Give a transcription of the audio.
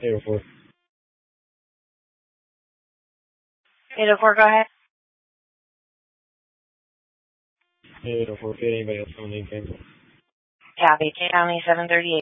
804. 804, go ahead. 804, if anybody else on the name. Copy. County 738.